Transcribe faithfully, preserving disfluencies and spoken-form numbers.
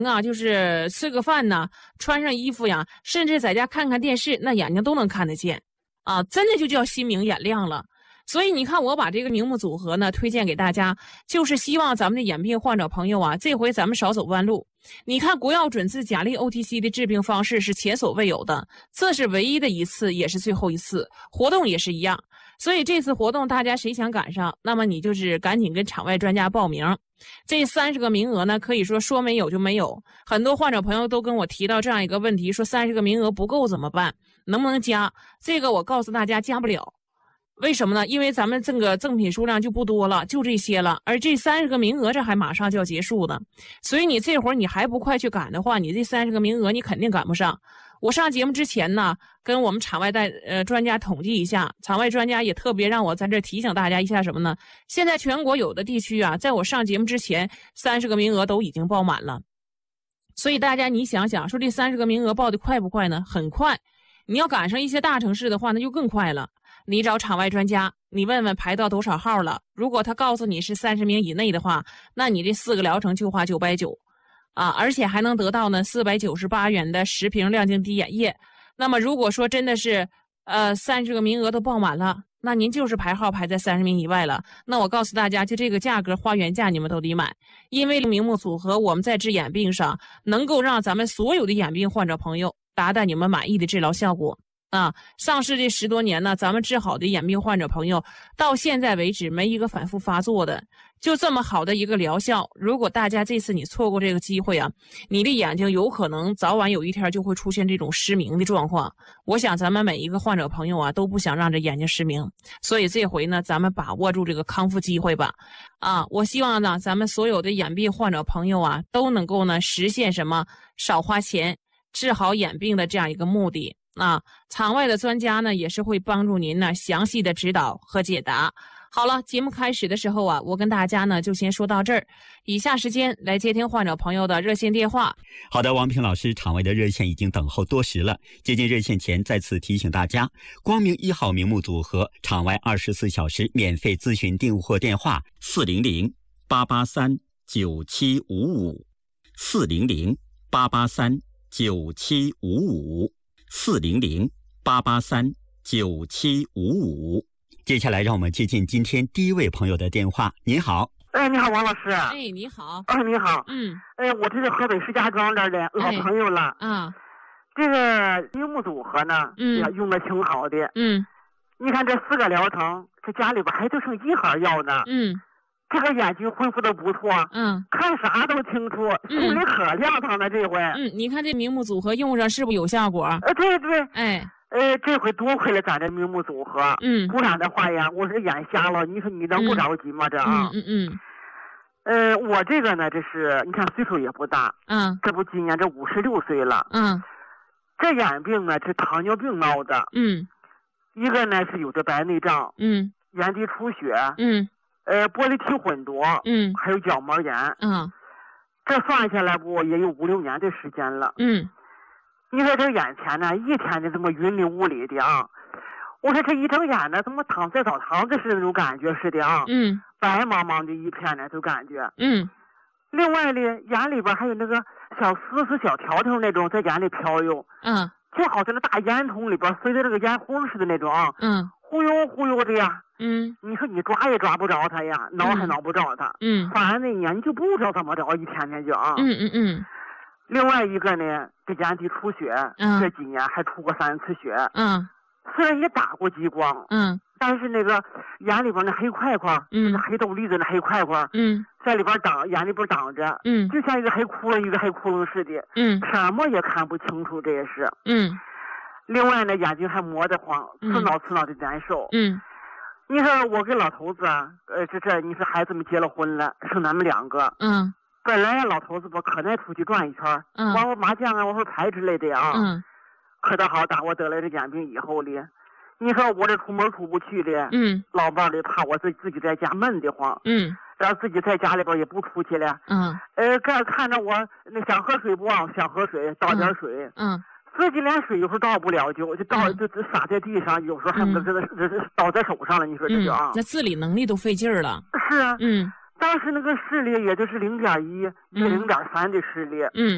啊，就是吃个饭呢，穿上衣服呀，甚至在家看看电视，那眼睛都能看得见啊，真的就叫心明眼亮了。所以你看，我把这个明目组合呢推荐给大家，就是希望咱们的眼病患者朋友啊，这回咱们少走弯路。你看国药准字甲利 O T C 的治病方式是前所未有的，这是唯一的一次，也是最后一次，活动也是一样。所以这次活动大家谁想赶上，那么你就是赶紧跟场外专家报名。这三十个名额呢，可以说说没有就没有。很多患者朋友都跟我提到这样一个问题，说三十个名额不够怎么办？能不能加？这个我告诉大家，加不了。为什么呢？因为咱们这个赠品数量就不多了，就这些了。而这三十个名额这还马上就要结束呢，所以你这会儿你还不快去赶的话，你这三十个名额你肯定赶不上。我上节目之前呢，跟我们场外带呃专家统计一下，场外专家也特别让我在这提醒大家一下什么呢？现在全国有的地区啊，在我上节目之前，三十个名额都已经报满了。所以大家你想想，说这三十个名额报的快不快呢？很快。你要赶上一些大城市的话，那就更快了。你找场外专家，你问问排到多少号了。如果他告诉你是三十名以内的话，那你这四个疗程就花九百九啊，而且还能得到呢四百九十八元的十瓶亮晶滴眼液。那么如果说真的是呃三十个名额都报满了，那您就是排号排在三十名以外了。那我告诉大家，就这个价格花原价你们都得买，因为明目组合我们在治眼病上能够让咱们所有的眼病患者朋友达到你们满意的治疗效果。啊，上市这十多年呢，咱们治好的眼病患者朋友，到现在为止没一个反复发作的，就这么好的一个疗效。如果大家这次你错过这个机会啊，你的眼睛有可能早晚有一天就会出现这种失明的状况。我想咱们每一个患者朋友啊，都不想让这眼睛失明，所以这回呢，咱们把握住这个康复机会吧。啊，我希望呢，咱们所有的眼病患者朋友啊，都能够呢实现什么少花钱治好眼病的这样一个目的。啊，场外的专家呢也是会帮助您呢详细的指导和解答。好了，节目开始的时候啊，我跟大家呢就先说到这儿，以下时间来接听患者朋友的热线电话。 好的，王平老师，场外的热线已经等候多时了。接近热线前，再次提醒大家，光明一号明目组合场外二十四小时免费咨询订货电话：四零零八八三九七五五，四零零八八三九七五五。四零零八八三九七五五。接下来让我们接近今天第一位朋友的电话。您好。 哎，你好，王老师。 哎，你好。 哎，你好。 嗯。 哎，我这是河北石家庄这儿的老朋友了。 哎、啊。 这个明目组合呢，嗯，用的挺好的。 嗯。 你看这四个疗程，这家里边还就剩一盒药呢。 嗯。 这个眼睛恢复的不错， 嗯， 看啥都清楚，心里可亮堂了。这回， 嗯，你看这明目组合用上是不是有效果？ 呃，对对， 哎， 呃，这回多亏了咱这明目组合， 嗯， 不然的话呀，我是眼瞎了，你说你能不着急吗？这啊， 嗯嗯嗯，呃，我这个呢，这是你看岁数也不大， 嗯， 这不今年这五十六岁了， 嗯， 这眼病呢是糖尿病闹的， 嗯， 一个呢是有着白内障， 嗯， 眼底出血， 嗯。 呃，玻璃体混浊， 嗯， 还有角膜炎， 嗯， 这算下来不也有五六年的时间了， 嗯， 你说这眼前呢，一天的这么云里雾里的啊，我说这一睁眼呢，怎么躺在澡堂子似的那种感觉似的啊， 嗯， 白茫茫的一片呢，就感觉， 嗯， 另外呢，眼里边还有那个小丝丝小条条那种在眼里飘悠， 嗯， 就好像那大烟筒里边随着那个烟灰似的那种啊， 嗯， 忽悠忽悠的呀。 嗯， 你说你抓也抓不着他呀，挠还挠不着他， 嗯， 反正呢，你就不知道怎么着，一天天就啊， 嗯嗯嗯。 另外一个呢，这眼底出血， 嗯， 这几年还出过三次血， 嗯， 虽然也打过激光， 嗯， 但是那个眼里边那黑块块， 嗯， 那黑豆粒子那黑块块， 嗯， 在里边挡眼里边挡着， 嗯， 就像一个黑窟窿一个黑窟窿似的， 嗯， 什么也看不清楚，这也是， 嗯， 另外呢，眼睛还磨得慌，刺挠刺挠的难受， 嗯。 你说我跟老头子啊，呃，这这，你说孩子们结了婚了，剩咱们两个。 嗯。 本来老头子不可爱出去转一圈， 嗯， 玩玩麻将啊，玩玩牌之类的啊。 嗯。 可倒好，打我得了这眼病以后的，你说我这出门出不去的， 嗯， 老伴儿的怕我自己自己在家闷得慌， 嗯， 然后自己在家里边也不出去了， 嗯， 呃，这看着我那想喝水不啊，想喝水倒点水， 嗯。嗯自己连水有时候倒不了就就倒就就洒在地上，有时候还不这这这倒在手上了，你说这就啊， 那自理能力都费劲儿了。 是啊， 嗯， 当时那个视力也就是零点一，零点三的视力， 嗯，